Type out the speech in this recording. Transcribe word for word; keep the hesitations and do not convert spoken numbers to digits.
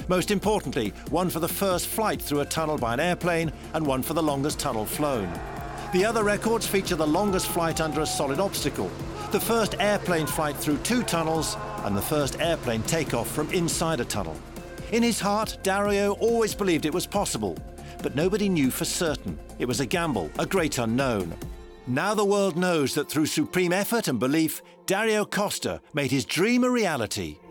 Most importantly, one for the first flight through a tunnel by an airplane and one for the longest tunnel flown. The other records feature the longest flight under a solid obstacle, the first airplane flight through two tunnels, and the first airplane takeoff from inside a tunnel. In his heart, Dario always believed it was possible, but nobody knew for certain. It was a gamble, a great unknown. Now the world knows that through supreme effort and belief, Dario Costa made his dream a reality.